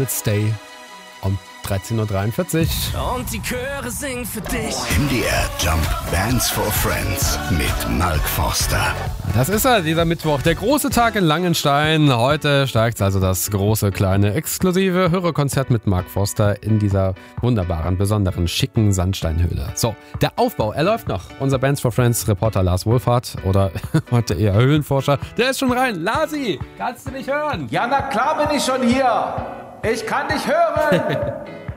mit Stay um 13.43 Uhr. Und die Chöre singen für dich. MDR Jump Bands for Friends mit Mark Forster. Das ist er, dieser Mittwoch, der große Tag in Langenstein. Heute steigt also das große, kleine, exklusive Hörerkonzert mit Mark Forster in dieser wunderbaren, besonderen, schicken Sandsteinhöhle. So, der Aufbau, er läuft noch. Unser Bands for Friends Reporter Lars Wohlfahrt oder heute eher Höhlenforscher, der ist schon rein. Lasi, kannst du mich hören? Ja, na klar bin ich schon hier. Ich kann dich hören.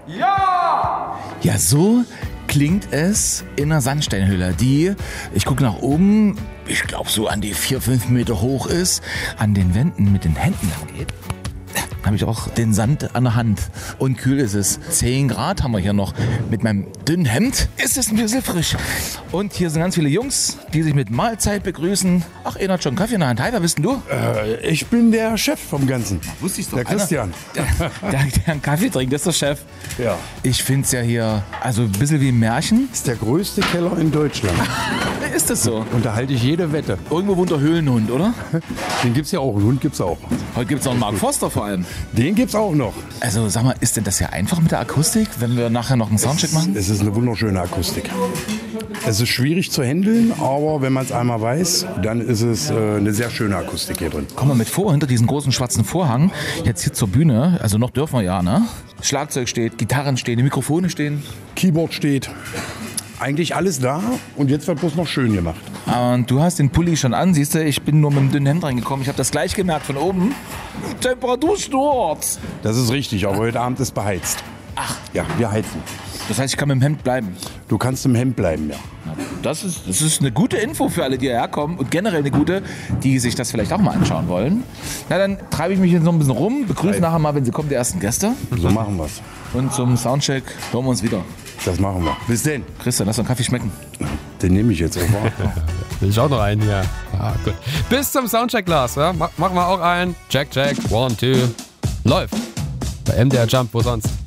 Ja! Ja, so klingt es in einer Sandsteinhöhle, die, ich gucke nach oben, ich glaube so an die 4-5 Meter hoch ist, an den Wänden mit den Händen lang geht. Habe ich auch den Sand an der Hand. Und kühl ist es. 10 Grad haben wir hier noch. Mit meinem dünnen Hemd ist es ein bisschen frisch. Und hier sind ganz viele Jungs, die sich mit Mahlzeit begrüßen. Ach, einer hat schon Kaffee in der Hand. Hi, wer bist denn du? Ich bin der Chef vom Ganzen. Wusste ich doch. Der Christian. Der einen Kaffee trinkt, das ist der Chef. Ja. Ich finde es ja hier, also ein bisschen wie ein Märchen. Ist der größte Keller in Deutschland. Ist das so? Und da halte ich jede Wette. Irgendwo wohnt der Höhlenhund, oder? Den gibt's ja auch. Den Hund gibt's auch. Heute gibt es noch einen Mark Forster vor allem. Den gibt's auch noch. Also sag mal, ist denn das ja einfach mit der Akustik, wenn wir nachher noch einen Soundcheck machen? Es ist eine wunderschöne Akustik. Es ist schwierig zu handeln, aber wenn man es einmal weiß, dann ist es eine sehr schöne Akustik hier drin. Komm mal mit vor, hinter diesen großen schwarzen Vorhang, jetzt hier zur Bühne, also noch dürfen wir ja, ne? Schlagzeug steht, Gitarren stehen, die Mikrofone stehen. Keyboard steht. Eigentlich alles da und jetzt wird bloß noch schön gemacht. Und du hast den Pulli schon an, siehst du, ich bin nur mit dem dünnen Hemd reingekommen, ich habe das gleich gemerkt von oben. Temperatursturz! Das ist richtig, aber heute Abend ist beheizt. Ach. Ja, wir heizen. Das heißt, ich kann mit dem Hemd bleiben. Du kannst im Hemd bleiben, ja. Das ist eine gute Info für alle, die hierher kommen und generell eine gute, die sich das vielleicht auch mal anschauen wollen. Na, dann treibe ich mich jetzt noch ein bisschen rum, begrüße nachher mal, wenn sie kommen, die ersten Gäste. So machen wir's. Und zum Soundcheck hören wir uns wieder. Das machen wir. Bis denn. Christian, lass uns einen Kaffee schmecken. Den nehme ich jetzt auch. Will ich auch noch einen hier. Ja, gut. Bis zum Soundcheck, Lars. Ja? Machen wir auch einen. Check, check. 1, 2. Läuft. Bei MDR Jump, wo sonst?